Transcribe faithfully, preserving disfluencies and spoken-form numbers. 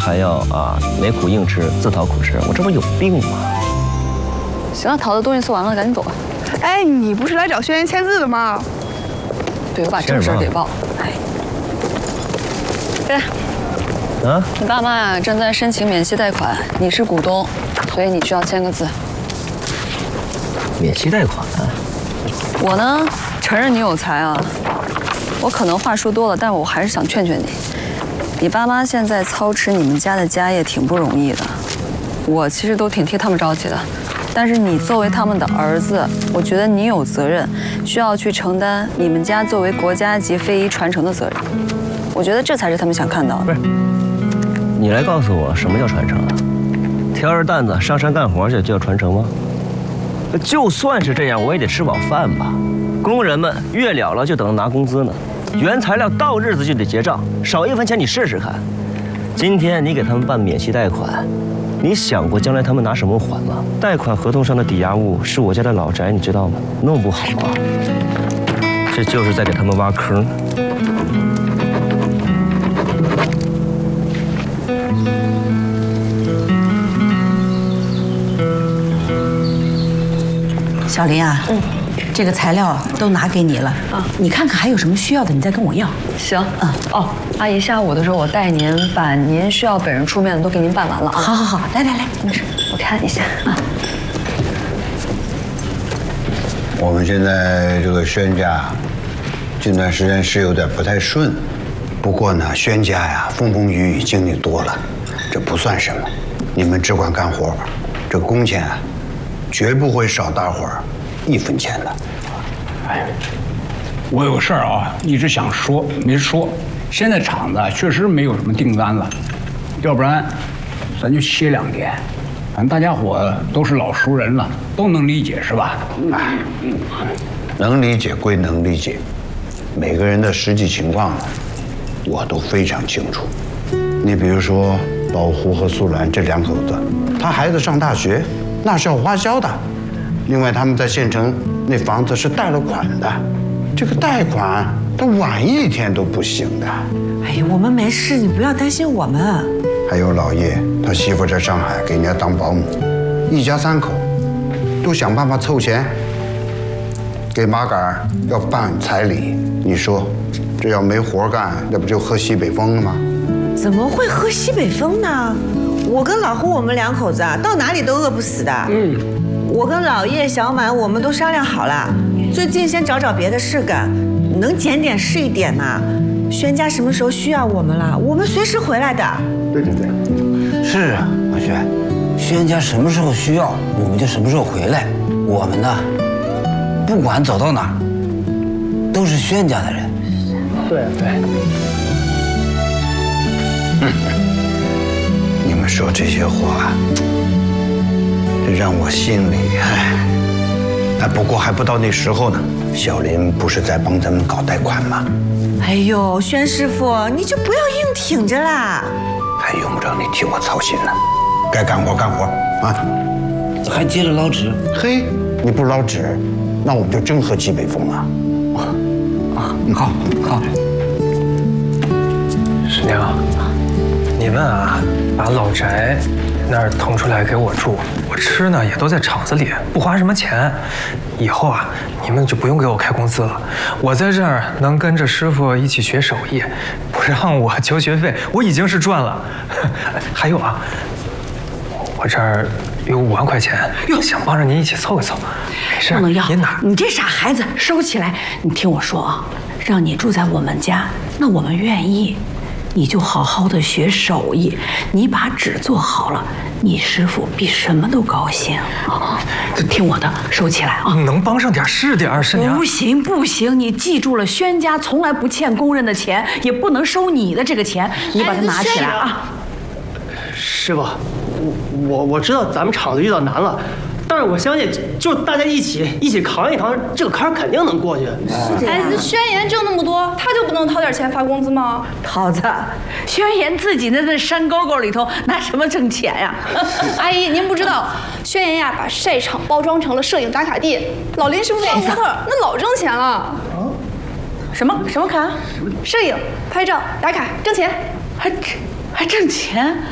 还要啊没苦硬吃，自讨苦吃，我这不有病吗？ 行了，讨的东西做完了，赶紧走吧。 哎，你不是来找轩辕签字的吗？ 对，我把正事儿给报。哎，对。 啊？ 你爸妈正在申请免息贷款，你是股东，所以你需要签个字。 免息贷款？ 我呢，承认你有才啊，我可能话说多了，但我还是想劝劝你。你爸妈现在操持你们家的家业挺不容易的，我其实都挺替他们着急的。但是你作为他们的儿子，我觉得你有责任，需要去承担你们家作为国家级非遗传承的责任。我觉得这才是他们想看到的。 不是，你来告诉我什么叫传承啊？挑着担子上山干活去就叫传承吗？就算是这样，我也得吃饱饭吧。工人们月了了就等着拿工资呢，原材料到日子就得结账，少一分钱你试试看。今天你给他们办免息贷款，你想过将来他们拿什么还吗？贷款合同上的抵押物是我家的老宅，你知道吗？弄不好啊，这就是在给他们挖坑。 小林啊，嗯，这个材料都拿给你了啊，你看看还有什么需要的，你再跟我要。 行，嗯，哦，阿姨，下午的时候我带您把您需要本人出面的都给您办完了啊。 好好好，来来来，没事， 我看一下啊。 我们现在这个轩家近段时间是有点不太顺，不过呢，轩家呀风风雨雨经历多了，这不算什么。你们只管干活，这工钱啊绝不会少大伙儿一分钱的。 哎，我有事儿啊，一直想说没说。现在厂子确实没有什么订单了，要不然咱就歇两天。反正大家伙都是老熟人了，都能理解是吧？哎， 能理解归能理解，每个人的实际情况呢，我都非常清楚。你比如说老胡和素兰这两口子，他孩子上大学。那是要花销的，另外他们在县城那房子是贷了款的，这个贷款他晚一天都不行的。 哎呀，我们没事，你不要担心我们。 还有老叶，他媳妇在上海给人家当保姆，一家三口都想办法凑钱给马杆要办彩礼。你说这要没活干，那不就喝西北风了吗？ 怎么会喝西北风呢？我跟老胡我们两口子啊，到哪里都饿不死的。嗯，我跟老叶、小满我们都商量好了，最近先找找别的事干，能减点是一点呐。轩家什么时候需要我们了，我们随时回来的。 对对对， 是啊，王轩，轩家什么时候需要，我们就什么时候回来。我们呢，不管走到哪儿，都是轩家的人。 对对。 嗯。你们说这些话，这让我心里唉。哎，不过还不到那时候呢。小林不是在帮咱们搞贷款吗？ 哎呦，轩师傅，你就不要硬挺着啦。 还用不着你替我操心呢。该干活干活啊！ 还接着捞纸？ 嘿，你不捞纸，那我们就真喝西北风了。 啊，好，好。 师娘。你们啊，把老宅那儿腾出来给我住，我吃呢也都在厂子里，不花什么钱。以后啊，你们就不用给我开工资了。我在这儿能跟着师傅一起学手艺，不让我交学费，我已经是赚了。还有啊，我这儿有五万块钱，想帮着您一起凑一凑。没事， 不能要。 您拿。 你这傻孩子，收起来。你听我说啊，让你住在我们家，那我们愿意。你就好好的学手艺，你把纸做好了，你师傅比什么都高兴啊！听我的，收起来啊！ 能帮上点是点，师娘。 不行不行，你记住了，轩家从来不欠工人的钱，也不能收你的这个钱，你把它拿起来啊！ 师傅，我我我知道咱们厂子遇到难了。但是我相信，就大家一起一起扛一扛，这个坎肯定能过去。 哎，那轩辕挣那么多，他就不能掏点钱发工资吗？ 桃子，轩辕自己在那山沟沟里头拿什么挣钱呀？ 阿姨，您不知道，轩辕呀把晒场包装成了摄影打卡地，老林师傅做模特，那老挣钱了。 什么什么卡？ 摄影、拍照、打卡，挣钱， 还还挣钱？